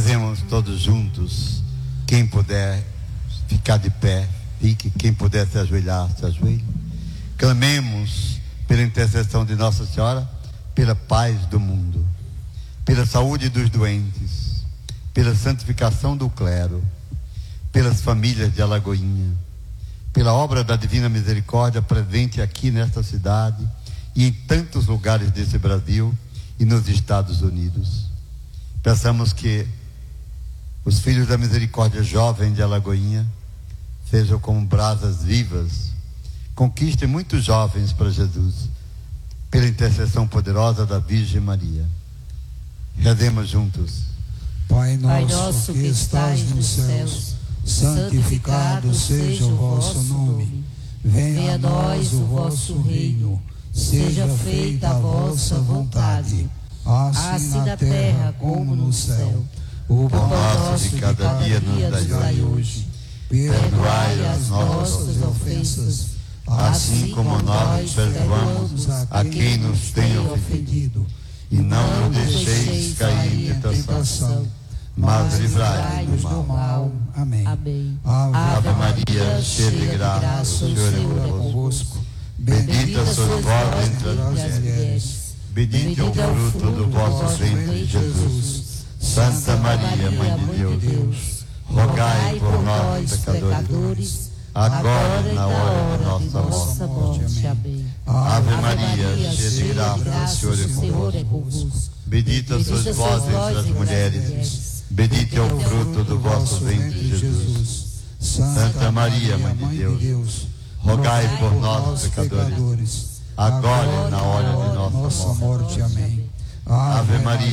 Rezemos todos juntos. Quem puder ficar de pé, fique. Quem puder se ajoelhar, se ajoelhe. Clamemos pela intercessão de Nossa Senhora, pela paz do mundo, pela saúde dos doentes, pela santificação do clero, pelas famílias de Alagoinha, pela obra da Divina Misericórdia presente aqui nesta cidade e em tantos lugares desse Brasil e nos Estados Unidos. Peçamos que os filhos da misericórdia jovem de Alagoinha sejam como brasas vivas, conquistem muitos jovens para Jesus, pela intercessão poderosa da Virgem Maria. Rezemos juntos. Pai nosso que estás nos céus, santificado seja o vosso nome. Venha a nós o vosso reino. Seja feita a vossa vontade, assim na terra como no céu. O pão nosso de cada dia nos dai hoje. Perdoai as nossas ofensas, assim como nós perdoamos a quem nos tem ofendido. E não nos deixeis cair em tentação, mas livrai-nos do mal. Amém. Ave Maria, cheia de graça, o Senhor é convosco. Bendita sois vós entre as mulheres. Bendito é o fruto do vosso ventre, Jesus. Santa Maria, Mãe de Deus, rogai por nós, pecadores, agora e na hora de nossa morte. Amém. Ave Maria, cheia de graça, o Senhor é convosco. Bendita sois vós entre as mulheres. Bendito é o fruto do vosso ventre, Jesus. Santa Maria, Mãe de Deus, rogai por nós, pecadores, agora e na hora de nossa morte. Amém. Ave Maria,